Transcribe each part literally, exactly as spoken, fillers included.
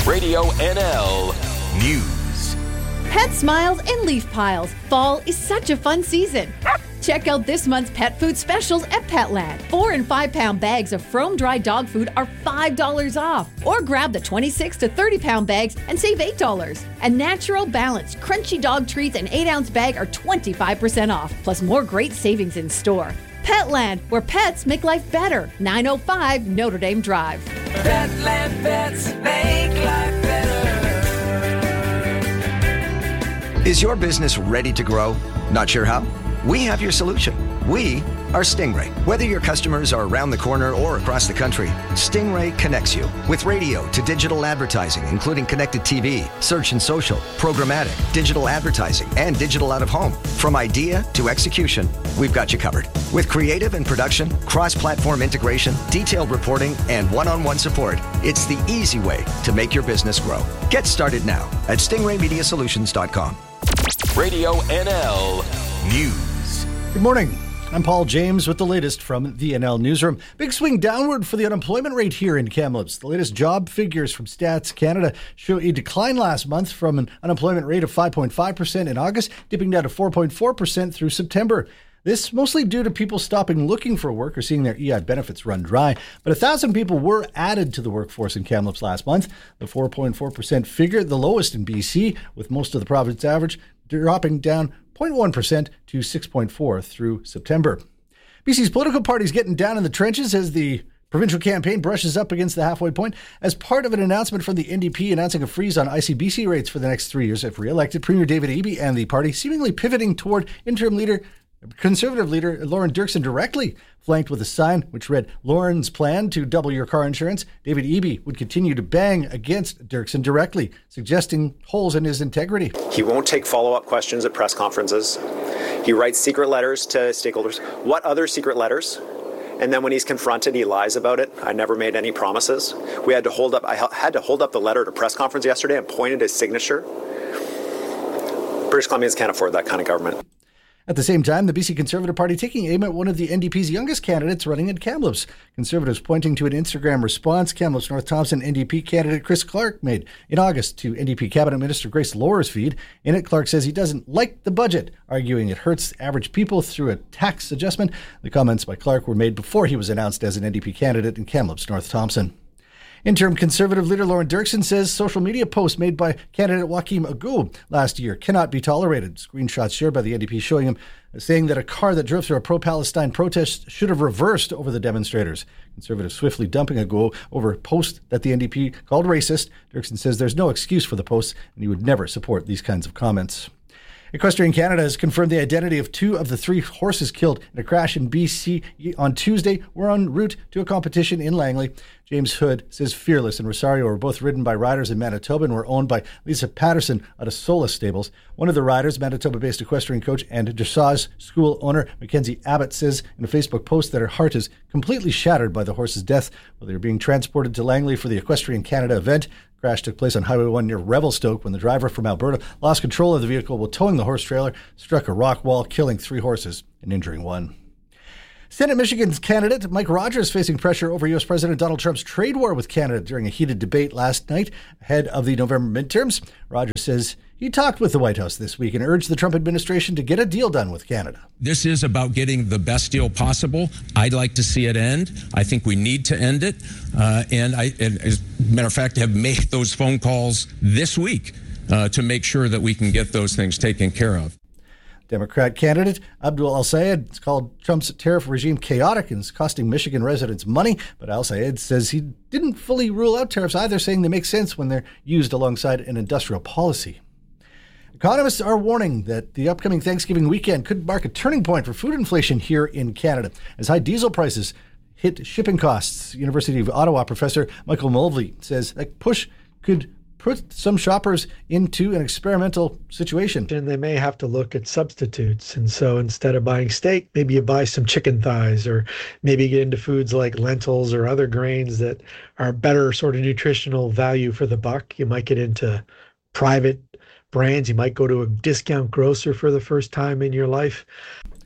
Radio N L News. Pet smiles and leaf piles. Fall is such a fun season. Check out this month's pet food specials at Petland. Four and five pound bags of Frome dry dog food are five dollars off. Or grab the twenty-six to thirty pound bags and save eight dollars. And Natural Balance crunchy dog treats and eight ounce bag are twenty-five percent off. Plus more great savings in store. Petland, where pets make life better. nine oh five Notre Dame Drive. Petland pets make life better. Is your business ready to grow? Not sure how? We have your solution. We are Stingray. Whether your customers are around the corner or across the country, Stingray connects you with radio to digital advertising, including connected T V, search and social, programmatic, digital advertising, and digital out of home. From idea to execution, we've got you covered. With creative and production, cross-platform integration, detailed reporting, and one-on-one support, it's the easy way to make your business grow. Get started now at stingray media solutions dot com. Radio N L News. Good morning. I'm Paul James with the latest from the N L Newsroom. Big swing downward for the unemployment rate here in Kamloops. The latest job figures from Stats Canada show a decline last month from an unemployment rate of five point five percent in August, dipping down to four point four percent through September. This mostly due to people stopping looking for work or seeing their E I benefits run dry. But one thousand people were added to the workforce in Kamloops last month. The four point four percent figure, the lowest in B C, with most of the province average dropping down zero point one percent to six point four through September. B C's political party's getting down in the trenches as the provincial campaign brushes up against the halfway point. As part of an announcement from the N D P announcing a freeze on I C B C rates for the next three years if re-elected, Premier David Eby and the party seemingly pivoting toward interim leader Conservative leader Lauren Dirksen directly, flanked with a sign which read, "Lauren's plan to double your car insurance." David Eby would continue to bang against Dirksen directly, suggesting holes in his integrity. He won't take follow-up questions at press conferences. He writes secret letters to stakeholders. What other secret letters? And then when he's confronted, he lies about it. I never made any promises. We had to hold up, I had to hold up the letter at a press conference yesterday and pointed his signature. British Columbians can't afford that kind of government. At the same time, the B C Conservative Party taking aim at one of the N D P's youngest candidates running in Kamloops. Conservatives pointing to an Instagram response Kamloops North Thompson N D P candidate Chris Clark made in August to N D P Cabinet Minister Grace Lohrer's feed. In it, Clark says he doesn't like the budget, arguing it hurts average people through a tax adjustment. The comments by Clark were made before he was announced as an N D P candidate in Kamloops North Thompson. Interim Conservative leader Lauren Dirksen says social media posts made by candidate Joachim Agu last year cannot be tolerated. Screenshots shared by the N D P showing him saying that a car that drove through a pro-Palestine protest should have reversed over the demonstrators. Conservatives swiftly dumping Agu over a post that the N D P called racist. Dirksen says there's no excuse for the posts and he would never support these kinds of comments. Equestrian Canada has confirmed the identity of two of the three horses killed in a crash in B C on Tuesday were en route to a competition in Langley. James Hood says Fearless and Rosario were both ridden by riders in Manitoba and were owned by Lisa Patterson out of Solis Stables. One of the riders, Manitoba-based equestrian coach and dressage school owner Mackenzie Abbott, says in a Facebook post that her heart is completely shattered by the horse's death while they were being transported to Langley for the Equestrian Canada event. Crash took place on Highway one near Revelstoke when the driver from Alberta lost control of the vehicle while towing the horse trailer, struck a rock wall, killing three horses and injuring one. Senate Michigan's candidate Mike Rogers facing pressure over U S President Donald Trump's trade war with Canada during a heated debate last night ahead of the November midterms. Rogers says he talked with the White House this week and urged the Trump administration to get a deal done with Canada. This is about getting the best deal possible. I'd like to see it end. I think we need to end it. Uh, and I, and as a matter of fact, have made those phone calls this week uh, to make sure that we can get those things taken care of. Democrat candidate Abdul Al-Sayed has called Trump's tariff regime chaotic and is costing Michigan residents money. But Al-Sayed says he didn't fully rule out tariffs either, saying they make sense when they're used alongside an industrial policy. Economists are warning that the upcoming Thanksgiving weekend could mark a turning point for food inflation here in Canada as high diesel prices hit shipping costs. University of Ottawa professor Michael Mulvey says that push could put some shoppers into an experimental situation. And they may have to look at substitutes. And so instead of buying steak, maybe you buy some chicken thighs, or maybe get into foods like lentils or other grains that are better sort of nutritional value for the buck. You might get into private brands. You might go to a discount grocer for the first time in your life.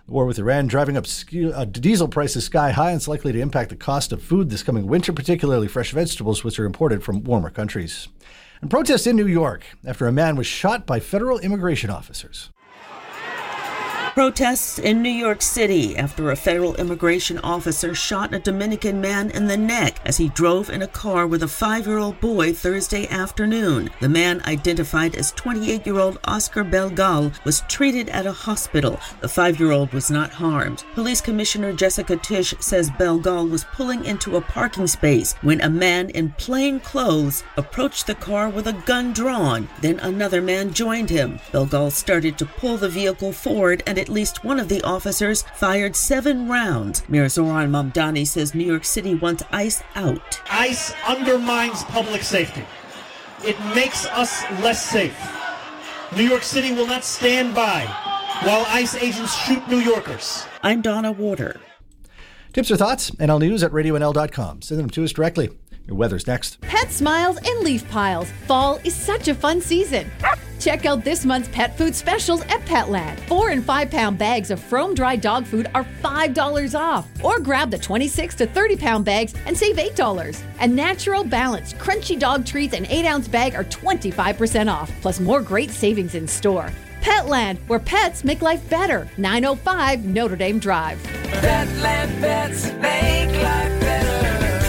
The war with Iran driving up sk- uh, diesel prices sky high, and it's likely to impact the cost of food this coming winter, particularly fresh vegetables, which are imported from warmer countries. And protests in New York after a man was shot by federal immigration officers. Protests in New York City after a federal immigration officer shot a Dominican man in the neck as he drove in a car with a five-year-old boy Thursday afternoon. The man, identified as twenty-eight-year-old Oscar Belgal, was treated at a hospital. The five-year-old was not harmed. Police Commissioner Jessica Tisch says Belgal was pulling into a parking space when a man in plain clothes approached the car with a gun drawn. Then another man joined him. Belgal started to pull the vehicle forward, and it At least one of the officers fired seven rounds. Mayor Zoran Mamdani says New York City wants ICE out. ICE undermines public safety. It makes us less safe. New York City will not stand by while ICE agents shoot New Yorkers. I'm Donna Warder. Tips or thoughts? N L News at radio N L dot com. Send them to us directly. Your weather's next. Pet Smiles and Leaf Piles. Fall is such a fun season. Check out this month's pet food specials at Petland. Four and five pound bags of Frome dry dog food are five dollars off. Or grab the twenty-six to thirty pound bags and save eight dollars. And Natural Balance crunchy dog treats and eight ounce bag are twenty-five percent off. Plus more great savings in store. Petland, where pets make life better. nine oh five Notre Dame Drive. Petland pets make life better.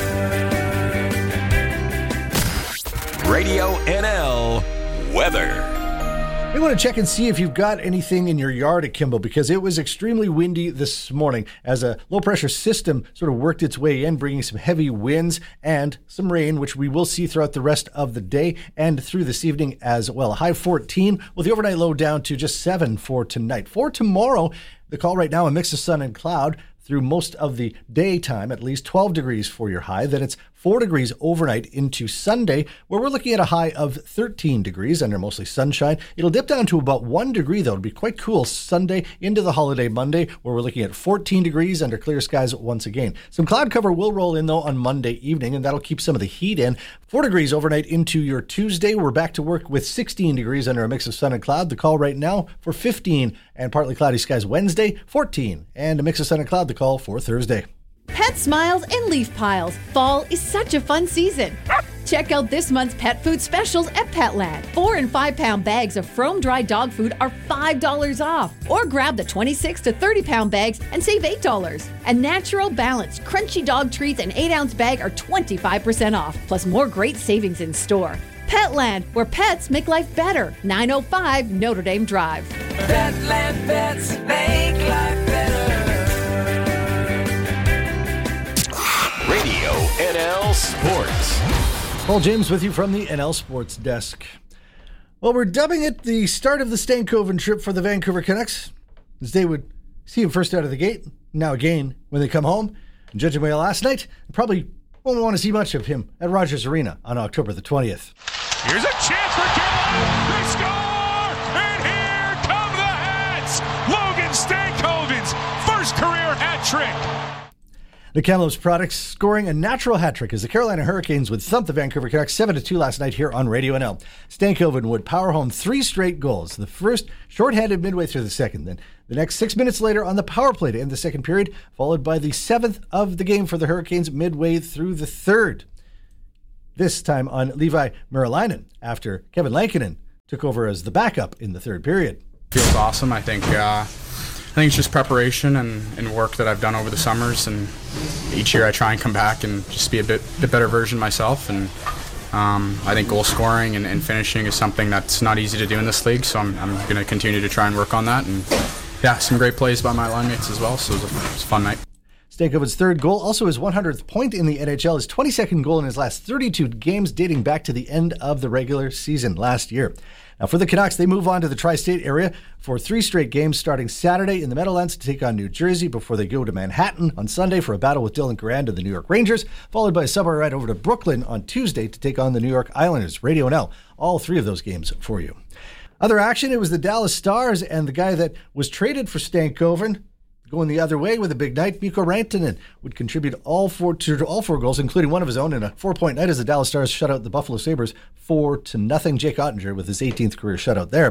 Radio N L weather. We want to check and see if you've got anything in your yard at Kimball, because it was extremely windy this morning as a low-pressure system sort of worked its way in, bringing some heavy winds and some rain, which we will see throughout the rest of the day and through this evening as well. High fourteen, with the overnight low down to just seven for tonight. For tomorrow, the call right now, a mix of sun and cloud through most of the daytime, at least twelve degrees for your high. Then it's four degrees overnight into Sunday, where we're looking at a high of thirteen degrees under mostly sunshine. It'll dip down to about one degree, though. It'll be quite cool Sunday into the holiday Monday, where we're looking at fourteen degrees under clear skies once again. Some cloud cover will roll in, though, on Monday evening, and that'll keep some of the heat in. Four degrees overnight into your Tuesday. We're back to work with sixteen degrees under a mix of sun and cloud. The call right now for fifteen and partly cloudy skies Wednesday, fourteen, and a mix of sun and cloud. The call for Thursday. Pet Smiles and Leaf Piles. Fall is such a fun season. Check out this month's pet food specials at Petland. Four and five pound bags of Frome dry dog food are five dollars off. Or grab the twenty-six to thirty pound bags and save eight dollars. And Natural Balance crunchy dog treats and eight ounce bag are twenty-five percent off. Plus more great savings in store. Petland, where pets make life better. nine oh five Notre Dame Drive. Petland pets make life better. Radio N L Sports. Paul James with you from the N L Sports Desk. Well, we're dubbing it the start of the Stankoven trip for the Vancouver Canucks, as they would see him first out of the gate. Now again, when they come home, and judging by last night, probably won't want to see much of him at Rogers Arena on October the twentieth. Here's a chance for Carolina. They score! And here come the Hats! Logan Stankoven's first career hat trick. The Kamloops Products scoring a natural hat trick as the Carolina Hurricanes would thump the Vancouver Canucks seven to two last night here on Radio N L. Stankoven would power home three straight goals. The first shorthanded midway through the second. Then the next six minutes later on the power play to end the second period, followed by the seventh of the game for the Hurricanes midway through the third. This time on Levi Merilainen after Kevin Lankinen took over as the backup in the third period. Feels awesome. I think uh, I think it's just preparation and, and work that I've done over the summers, and each year I try and come back and just be a bit, bit better version of myself. And um, I think goal scoring and, and finishing is something that's not easy to do in this league, so I'm, I'm going to continue to try and work on that. And yeah, some great plays by my line mates as well, so it was a, it was a fun night. Stankoven's third goal, also his one hundredth point in the N H L, his twenty-second goal in his last thirty-two games dating back to the end of the regular season last year. Now for the Canucks, they move on to the tri-state area for three straight games starting Saturday in the Meadowlands to take on New Jersey before they go to Manhattan on Sunday for a battle with Dylan Garand and the New York Rangers, followed by a subway ride over to Brooklyn on Tuesday to take on the New York Islanders. Radio N L, all three of those games for you. Other action, it was the Dallas Stars and the guy that was traded for Stankoven going the other way with a big night. Mikko Rantanen would contribute all four to all four goals, including one of his own in a four-point night as the Dallas Stars shut out the Buffalo Sabres four to nothing. Jake Ottinger with his eighteenth career shutout there.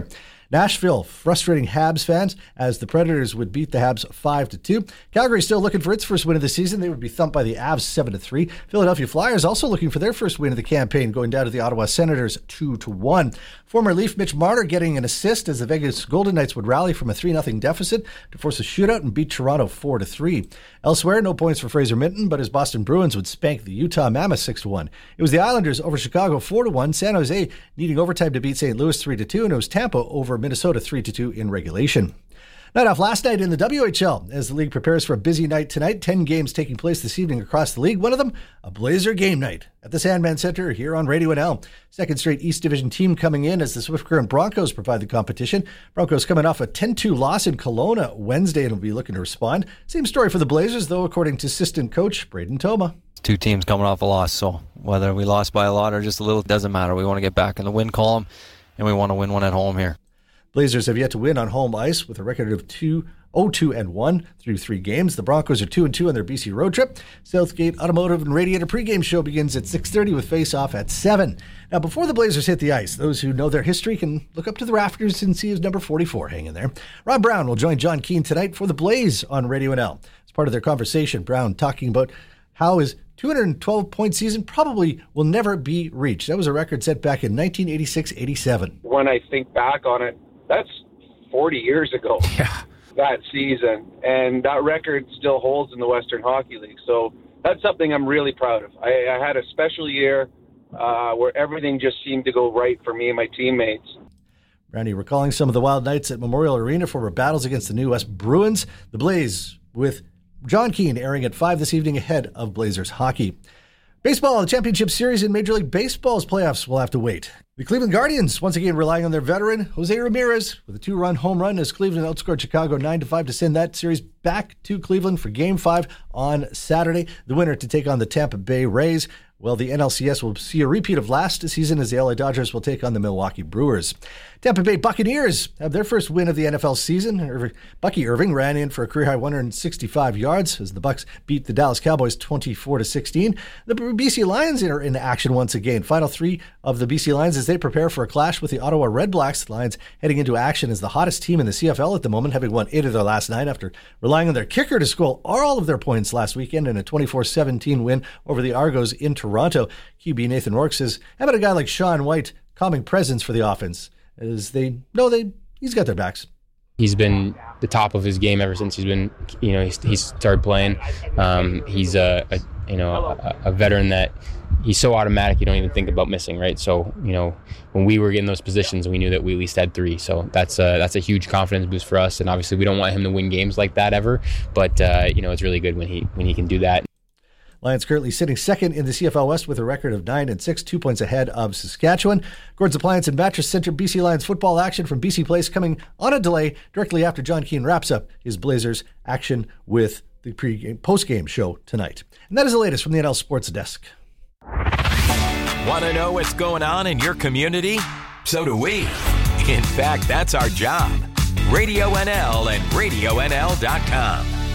Nashville frustrating Habs fans as the Predators would beat the Habs five to two. Calgary still looking for its first win of the season. They would be thumped by the Avs seven to three. Philadelphia Flyers also looking for their first win of the campaign, going down to the Ottawa Senators two to one. Former Leaf Mitch Marner getting an assist as the Vegas Golden Knights would rally from a three nothing deficit to force a shootout and beat Toronto four to three. Elsewhere, no points for Fraser Minton, but his Boston Bruins would spank the Utah Mammoth six to one. It was the Islanders over Chicago four to one. San Jose needing overtime to beat Saint Louis three to two, and it was Tampa over Minnesota three to two in regulation. Night off last night in the W H L as the league prepares for a busy night tonight. Ten games taking place this evening across the league. One of them, a Blazer game night at the Sandman Center here on Radio N L. Second straight East Division team coming in as the Swift Current Broncos provide the competition. Broncos coming off a ten two loss in Kelowna Wednesday and will be looking to respond. Same story for the Blazers, though, according to assistant coach Braden Toma. Two teams coming off a loss, so whether we lost by a lot or just a little, it doesn't matter. We want to get back in the win column, and we want to win one at home here. Blazers have yet to win on home ice with a record of two oh two and one through three games. The Broncos are two and two on their B C road trip. Southgate Automotive and Radiator pregame show begins at six thirty with face-off at seven. Now, before the Blazers hit the ice, those who know their history can look up to the rafters and see his number forty-four hanging there. Rob Brown will join John Keane tonight for the Blaze on Radio N L. As part of their conversation, Brown talking about how his two hundred twelve point season probably will never be reached. That was a record set back in nineteen eighty-six eighty-seven. When I think back on it, that's forty years ago, yeah. that season. And that record still holds in the Western Hockey League. So that's something I'm really proud of. I, I had a special year uh, where everything just seemed to go right for me and my teammates. Brownie recalling some of the wild nights at Memorial Arena for battles against the New West Bruins. The Blaze with John Keane airing at five this evening ahead of Blazers hockey. Baseball, the championship series in Major League Baseball's playoffs will have to wait. The Cleveland Guardians, once again relying on their veteran, Jose Ramirez, with a two-run home run as Cleveland outscored Chicago nine to five to send that series back to Cleveland for Game five on Saturday. The winner to take on the Tampa Bay Rays. Well, the N L C S will see a repeat of last season as the L A Dodgers will take on the Milwaukee Brewers. Tampa Bay Buccaneers have their first win of the N F L season. Bucky Irving ran in for a career-high one hundred sixty-five yards as the Bucs beat the Dallas Cowboys twenty-four to sixteen. The B C Lions are in action once again. Final three of the B C Lions as they prepare for a clash with the Ottawa Redblacks. The Lions heading into action as the hottest team in the C F L at the moment, having won eight of their last nine after relying on their kicker to score all of their points last weekend in a twenty-four seventeen win over the Argos in Toronto. Q B Nathan Rourke says, how about a guy like Sean White, calming presence for the offense, as they know they he's got their backs. He's been the top of his game ever since he's been, you know, he's, he's started playing. Um, he's a, a you know a, a veteran that he's so automatic you don't even think about missing, right? So you know when we were getting those positions, we knew that we at least had three. So that's a, that's a huge confidence boost for us. And obviously we don't want him to win games like that ever, but uh, you know it's really good when he when he can do that. Lions currently sitting second in the C F L West with a record of nine and six, two points ahead of Saskatchewan. Gordon's Appliance and Mattress Center, B C Lions football action from B C Place coming on a delay directly after John Keane wraps up his Blazers action with the pre-game, post-game show tonight. And that is the latest from the N L Sports Desk. Want to know what's going on in your community? So do we. In fact, that's our job. Radio N L and radio N L dot com.